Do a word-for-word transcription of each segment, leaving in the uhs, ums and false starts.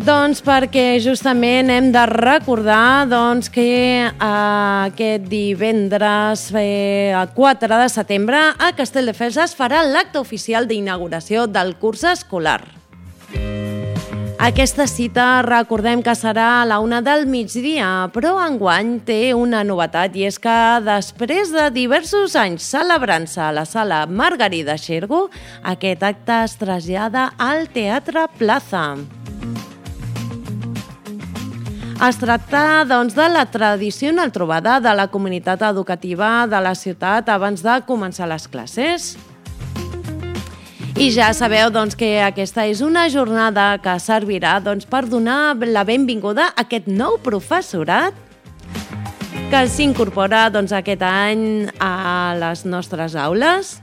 Doncs perquè justament hem de recordar doncs, que eh, aquest divendres eh, el quatre de setembre a Castelldefels es farà l'acte oficial d'inauguració del curs escolar. Aquesta cita recordem que serà a la una del migdia, però enguany té una novetat i és que després de diversos anys celebrant-se a la sala Margarida Xirgu, aquest acte es trasllada al Teatre Plaza. Es tracta doncs, de la tradicional trobada de la comunitat educativa de la ciutat abans de començar les classes. I ja sabeu doncs, que aquesta és una jornada que servirà doncs, per donar la benvinguda a aquest nou professorat que s'incorpora doncs, aquest any a les nostres aules.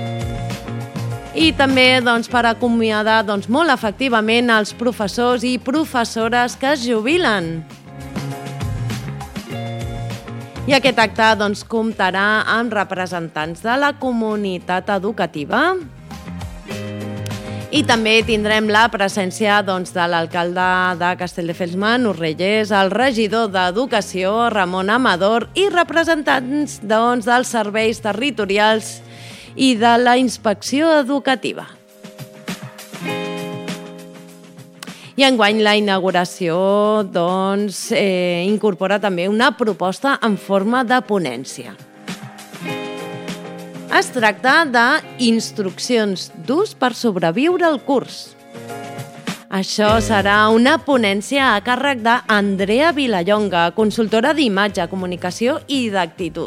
I també doncs, per acomiadar doncs, molt efectivament els professors i professores que es jubilen. I aquest acte doncs, comptarà amb representants de la comunitat educativa i també tindrem la presència doncs, de l'alcalde de Castelldefels Manu Reyes, el regidor d'Educació Ramon Amador i representants doncs, dels serveis territorials i de la inspecció educativa. I enguany la inauguració doncs, eh, incorpora també una proposta en forma de ponència. Es tracta d'instruccions d'ús per sobreviure al curs. Això serà una ponència a càrrec d'Andrea Vilallonga, consultora d'imatge, comunicació i d'actitud.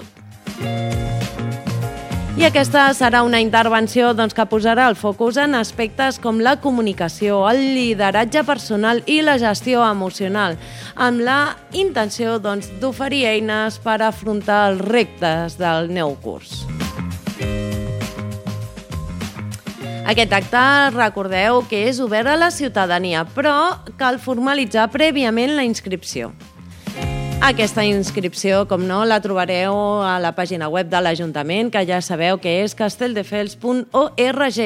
I aquesta serà una intervenció doncs, que posarà el focus en aspectes com la comunicació, el lideratge personal i la gestió emocional, amb la intenció doncs, d'oferir eines per afrontar els reptes del nou curs. Aquest acte, recordeu que és obert a la ciutadania, però cal formalitzar prèviament la inscripció. Aquesta inscripció, com no, la trobareu a la pàgina web de l'Ajuntament, que ja sabeu que és castelldefels punt org.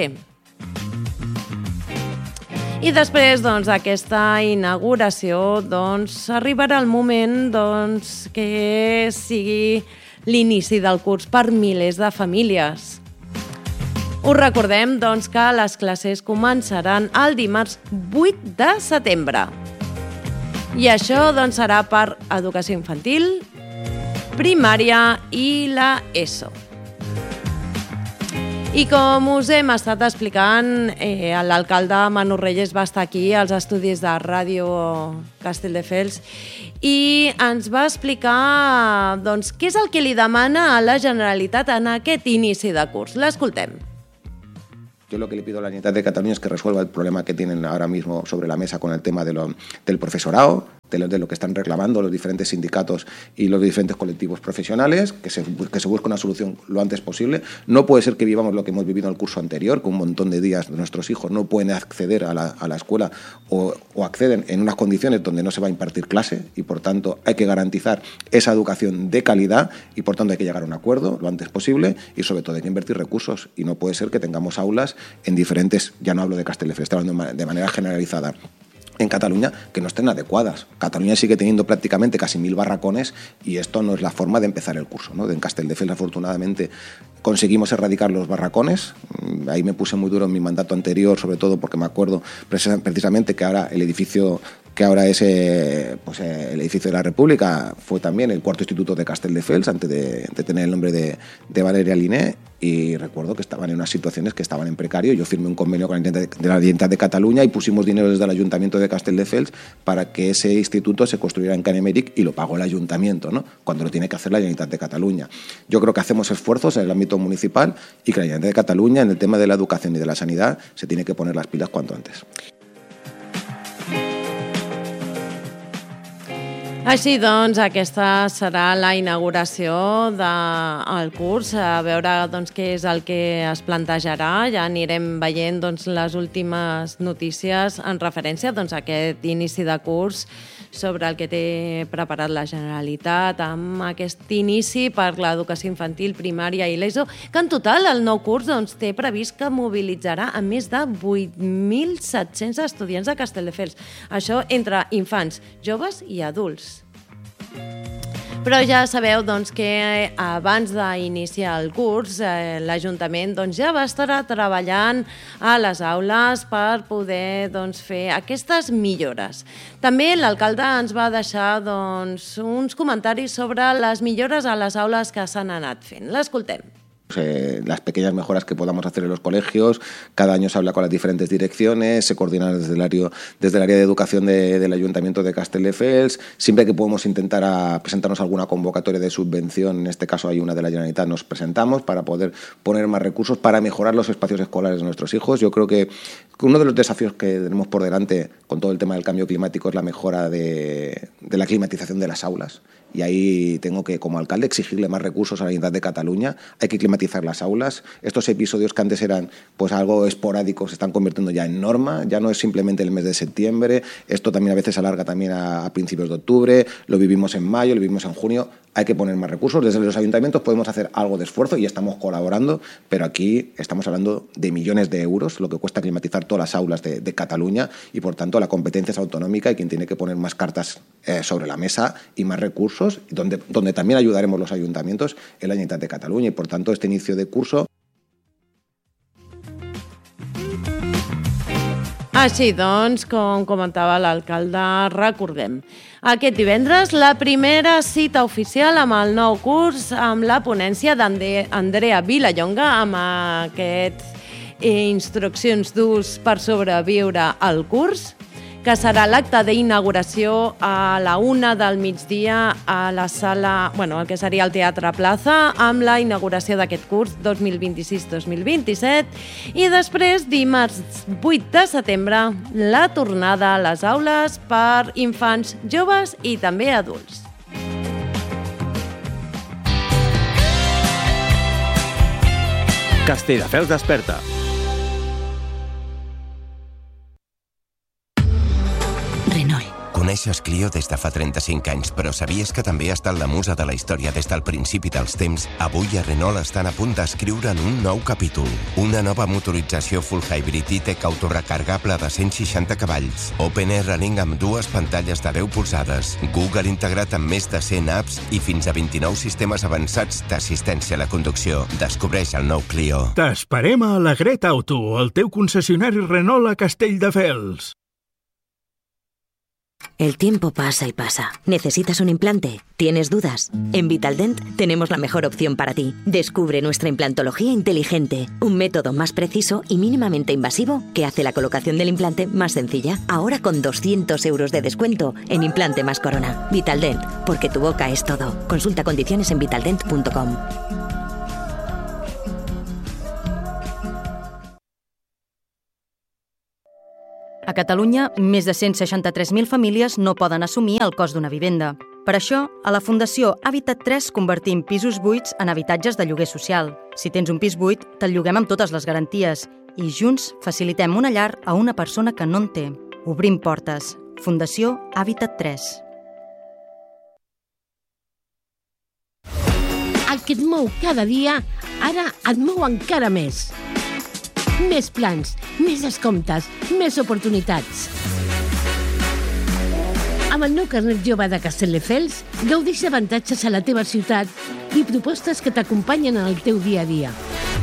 I després doncs, d'aquesta inauguració doncs, arribarà el moment doncs, que sigui l'inici del curs per milers de famílies. Us recordem doncs, que les classes començaran el dimarts vuit de setembre. I això doncs, serà per educació infantil, primària i la ESO. I com us hem estat explicant, eh, l'alcalde Manu Reyes va estar aquí als estudis de Ràdio Castelldefels i ens va explicar doncs, què és el que li demana a la Generalitat en aquest inici de curs. L'escoltem. Yo lo que le pido a la Generalitat de Cataluña es que resuelva el problema que tienen ahora mismo sobre la mesa con el tema de lo, del profesorado, de lo, de lo que están reclamando los diferentes sindicatos y los diferentes colectivos profesionales, que se, que se busque una solución lo antes posible. No puede ser que vivamos lo que hemos vivido en el curso anterior, con un montón de días de nuestros hijos no pueden acceder a la, a la escuela o, o acceden en unas condiciones donde no se va a impartir clase y, por tanto, hay que garantizar esa educación de calidad y, por tanto, hay que llegar a un acuerdo lo antes posible y, sobre todo, hay que invertir recursos. Y no puede ser que tengamos aulas en diferentes, ya no hablo de Castelldefels, estoy hablando de manera generalizada, en Cataluña, que no estén adecuadas. Cataluña sigue teniendo prácticamente casi mil barracones y esto no es la forma de empezar el curso, ¿no? En Castelldefels, afortunadamente, conseguimos erradicar los barracones. Ahí me puse muy duro en mi mandato anterior, sobre todo porque me acuerdo precisamente que ahora el edificio que ahora es eh, pues, eh, el edificio de la República fue también el cuarto instituto de Castelldefels antes de, de tener el nombre de, de Valeria Liné, y recuerdo que estaban en unas situaciones que estaban en precario. Yo firmé un convenio con la Generalitat de, la Generalitat de Cataluña y pusimos dinero desde el Ayuntamiento de Castelldefels para que ese instituto se construyera en Can Emeric y lo pagó el Ayuntamiento, ¿no? Cuando lo tiene que hacer la Generalitat de Cataluña. Yo creo que hacemos esfuerzos en el ámbito municipal y que la Generalitat de Cataluña en el tema de la educación y de la sanidad se tiene que poner las pilas cuanto antes. Així doncs, aquesta serà la inauguració del curs, a veure doncs, què és el que es plantejarà. Ja anirem veient doncs, les últimes notícies en referència doncs, a aquest inici de curs sobre el que té preparat la Generalitat amb aquest inici per l'educació infantil, primària i l'ESO, que en total el nou curs doncs, té previst que mobilitzarà a més de vuit mil set-cents estudiants de Castelldefels. Això entre infants, joves i adults. Però ja sabeu doncs, que abans d'iniciar el curs eh, l'Ajuntament doncs, ja va estar treballant a les aules per poder doncs, fer aquestes millores. També l'alcalde ens va deixar doncs, uns comentaris sobre les millores a les aules que s'han anat fent. L'escoltem. Eh, las pequeñas mejoras que podamos hacer en los colegios. Cada año se habla con las diferentes direcciones, se coordina desde el área, desde el área de educación de, del Ayuntamiento de Castelldefels. Siempre que podemos intentar a presentarnos alguna convocatoria de subvención, en este caso hay una de la Generalitat, nos presentamos para poder poner más recursos para mejorar los espacios escolares de nuestros hijos. Yo creo que uno de los desafíos que tenemos por delante con todo el tema del cambio climático es la mejora de, de la climatización de las aulas. Y ahí tengo que, como alcalde, exigirle más recursos a la Generalitat de Cataluña. Hay que climatizar las aulas. Estos episodios que antes eran pues algo esporádicos se están convirtiendo ya en norma. Ya no es simplemente el mes de septiembre. Esto también a veces se alarga también a, a principios de octubre. Lo vivimos en mayo, lo vivimos en junio. Hay que poner más recursos. Desde los ayuntamientos podemos hacer algo de esfuerzo y estamos colaborando, pero aquí estamos hablando de millones de euros, lo que cuesta climatizar todas las aulas de, de Cataluña, y por tanto la competencia es autonómica y quien tiene que poner más cartas eh, sobre la mesa y más recursos, donde, donde también ayudaremos los ayuntamientos, es la Generalitat de Cataluña, y por tanto este inicio de curso. Així doncs, com comentava l'alcalde, recordem. Aquest divendres, la primera cita oficial amb el nou curs, amb la ponència d'Andrea Vilallonga, amb aquestes instruccions d'ús per sobreviure al curs, que serà l'acte d'inauguració a la una del migdia a la sala, bueno, el que seria el Teatre Plaza, amb la inauguració d'aquest curs dos mil vint-i-sis dos mil vint-i-set, i després, dimarts vuit de setembre, la tornada a les aules per infants, joves i també adults. Castelldefels desperta. Coneixes Clio des de fa trenta-cinc anys, però sabies que també ha estat la musa de la història des del principi dels temps? Avui a Renault estan a punt d'escriure'n un nou capítol. Una nova motorització full hybrid i-Tech autorecargable de cent seixanta cavalls, Open Air Running amb dues pantalles de deu polzades, Google integrat amb més de cent apps i fins a vint-i-nou sistemes avançats d'assistència a la conducció. Descobreix el nou Clio. T'esperem a Alegret Auto, el teu concessionari Renault a Castelldefels. El tiempo pasa y pasa. ¿Necesitas un implante? ¿Tienes dudas? En Vitaldent tenemos la mejor opción para ti. Descubre nuestra implantología inteligente, un método más preciso y mínimamente invasivo que hace la colocación del implante más sencilla. Ahora con doscientos euros de descuento en Implante más Corona. Vitaldent, porque tu boca es todo. Consulta condiciones en vitaldent punto com. A Catalunya, més de cent seixanta-tres mil famílies no poden assumir el cost d'una vivenda. Per això, a la Fundació Habitat tres convertim pisos buits en habitatges de lloguer social. Si tens un pis buit, te'l lloguem amb totes les garanties i junts facilitem una llar a una persona que no en té. Obrim portes. Fundació Habitat tres. El que et mou cada dia, ara et mou encara més. Més plans, més descomptes, més oportunitats. Amb el nou carnet jove de Castelldefels, gaudeix d'avantatges a la teva ciutat i propostes que t'acompanyen en el teu dia a dia.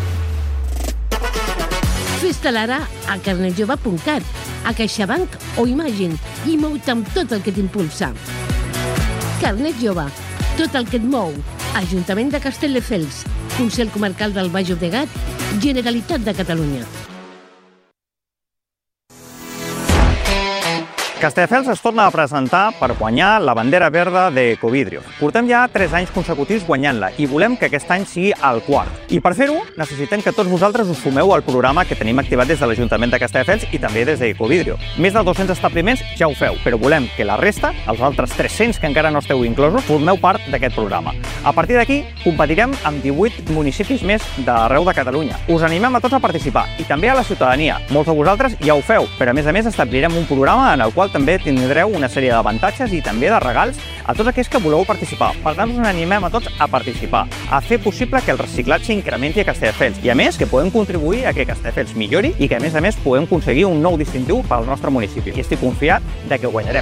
Fes-te'l ara a carnet jove punt cat, a CaixaBank o Imagine i mou-te amb tot el que t'impulsa. Carnet jove, tot el que et mou. Ajuntament de Castelldefels, Consell Comarcal del Baix Llobregat, Generalitat de Catalunya. Castelldefels es torna a presentar per guanyar la bandera verda de Ecovidrio. Portem ja tres anys consecutius guanyant-la i volem que aquest any sigui el quart. I per fer-ho, necessitem que tots vosaltres us sumeu al programa que tenim activat des de l'Ajuntament de Castelldefels i també des d'Ecovidrio. Més de dos-cents establiments ja ho feu, però volem que la resta, els altres tres-cents que encara no esteu inclosos, formeu part d'aquest programa. A partir d'aquí, competirem amb divuit municipis més d'arreu de Catalunya. Us animem a tots a participar i també a la ciutadania. Molts de vosaltres ja ho feu, però a més a més establirem un programa en el qual també tindreu una sèrie d'avantatges i també de regals a tots aquells que voleu participar. Per tant, us animem a tots a participar, a fer possible que el reciclatge incrementi a Castelldefels i, a més, que podem contribuir a que Castelldefels millori i que, a més a més, podem aconseguir un nou distintiu pel nostre municipi. I estic confiat de que guanyarem.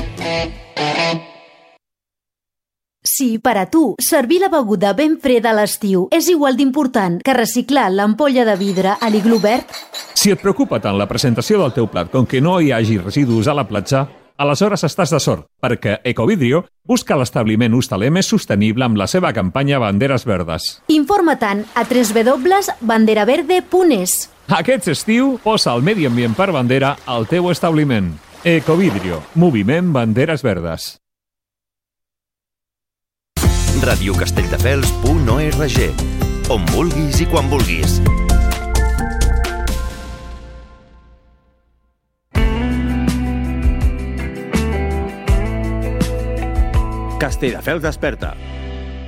Si per a tu servir la beguda ben freda a l'estiu és igual d'important que reciclar l'ampolla de vidre a l'iglú verd, si et preocupa tant la presentació del teu plat com que no hi hagi residus a la platja, aleshores estàs de sort, perquè Ecovidrio busca l'establiment hostaler més sostenible amb la seva campanya Banderes Verdes. informa-te'n a w w w punt bandera verde punt es. Aquest estiu posa el medi ambient per bandera al teu establiment. Ecovidrio, moviment Banderes Verdes. radio castelldefels punt org, on vulguis i quan vulguis. Castelldefels desperta.